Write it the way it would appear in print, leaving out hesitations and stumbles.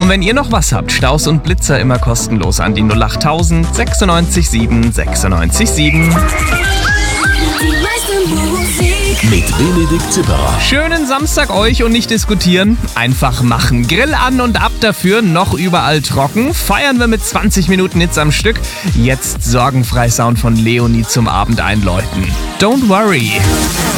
Und wenn ihr noch was habt, Staus und Blitzer immer kostenlos an die 08000 96 7 96 7. Mit Benedikt Zipperer. Schönen Samstag euch und nicht diskutieren. Einfach machen. Grill an und ab dafür. Noch überall trocken. Feiern wir mit 20 Minuten Hits am Stück. Jetzt sorgenfrei Sound von Leonie zum Abend einläuten. Don't worry.